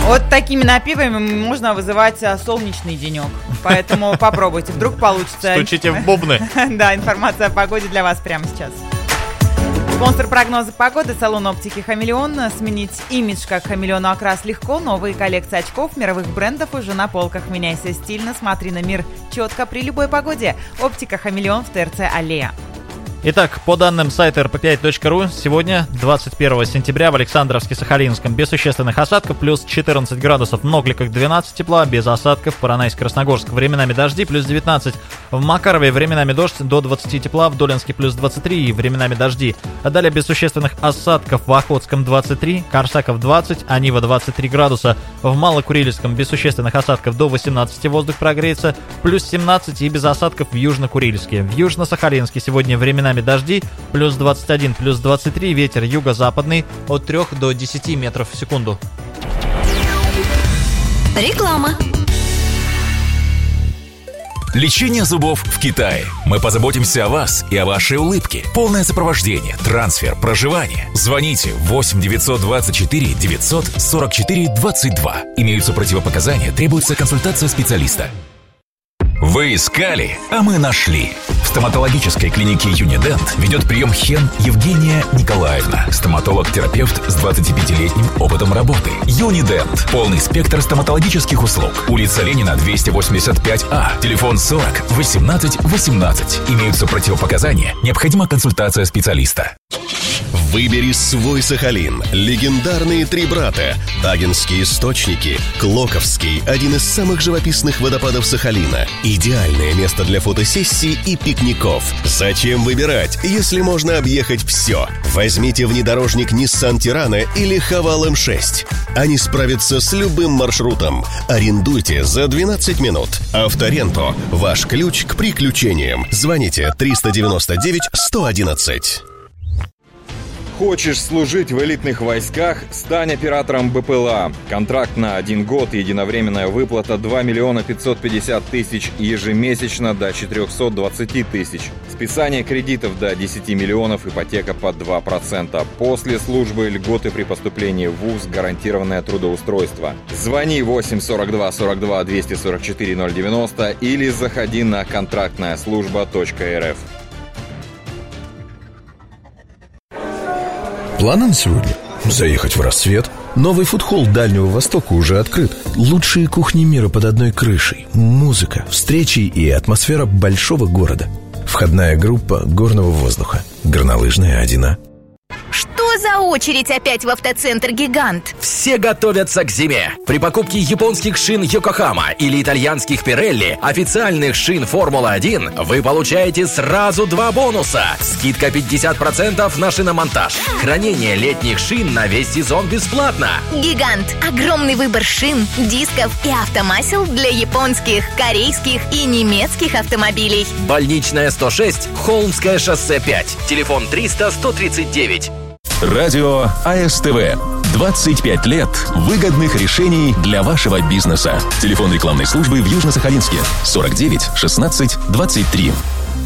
Вот такими напивами можно вызывать солнечный денек. Поэтому попробуйте, вдруг получится. Стучите в бубны. Да, информация о погоде для вас прямо сейчас. Спонсор прогноза погоды — салон оптики «Хамелеон». Сменить имидж как хамелеону окрас легко. Новые коллекции очков мировых брендов уже на полках. Меняйся стильно, смотри на мир четко при любой погоде. Оптика «Хамелеон» в ТРЦ «Аллея». Итак, по данным сайта rp5.ru, сегодня, 21 сентября, в Александровске-Сахалинском без существенных осадков, плюс 14 градусов, в Ногликах 12 тепла, без осадков, Поронайск-Красногорск временами дожди, плюс 19, в Макарове временами дождь, до 20 тепла, в Долинске плюс 23 и временами дожди. А далее без существенных осадков в Охотском 23, Корсаков 20, Анива 23 градуса, в Малокурильском без существенных осадков до 18 воздух прогреется, плюс 17 и без осадков в Южно-Курильске. В Южно-Сахалинске сегодня временами дожди, плюс 21, плюс 23, ветер юго-западный от 3 до 10 метров в секунду. Реклама. Лечение зубов в Китае. Мы позаботимся о вас и о вашей улыбке. Полное сопровождение, трансфер, проживание. Звоните 8 924 944 22. Имеются противопоказания, требуется консультация специалиста. Вы искали, а мы нашли. В стоматологической клинике Юнидент ведет прием Хен Евгения Николаевна. Стоматолог-терапевт с 25-летним опытом работы. Юнидент. Полный спектр стоматологических услуг. Улица Ленина, 285А. Телефон 40 18 18. Имеются противопоказания. Необходима консультация специалиста. Выбери свой Сахалин. Легендарные три брата. Агинские источники. Клоковский – один из самых живописных водопадов Сахалина. Идеальное место для фотосессий и пикников. Зачем выбирать, если можно объехать все? Возьмите внедорожник Nissan Tirana или Haval M6. Они справятся с любым маршрутом. Арендуйте за 12 минут. Авторенто – ваш ключ к приключениям. Звоните 399 111. Хочешь служить в элитных войсках? Стань оператором БПЛА. Контракт на 1 год, единовременная выплата 2 миллиона 550 тысяч, ежемесячно до 420 тысяч. Списание кредитов до 10 миллионов, ипотека под 2%. После службы льготы при поступлении в ВУЗ, гарантированное трудоустройство. Звони 8 42 42 244 090 или заходи на контрактнаяслужба.рф. Планы на сегодня? Заехать в «Рассвет». Новый фудхолл Дальнего Востока уже открыт. Лучшие кухни мира под одной крышей. Музыка, встречи и атмосфера большого города. Входная группа горного воздуха. Горнолыжная 1А. Что за очередь опять в автоцентр «Гигант»? Все готовятся к зиме. При покупке японских шин Йокохама или итальянских Пирелли, официальных шин Формула-1, вы получаете сразу 2 бонуса. Скидка 50% на шиномонтаж. Хранение летних шин на весь сезон бесплатно. «Гигант» – огромный выбор шин, дисков и автомасел для японских, корейских и немецких автомобилей. Больничная 106, Холмское шоссе 5. Телефон 300 139. Радио АСТВ. 25 лет выгодных решений для вашего бизнеса. Телефон рекламной службы в Южно-Сахалинске 49 16 23.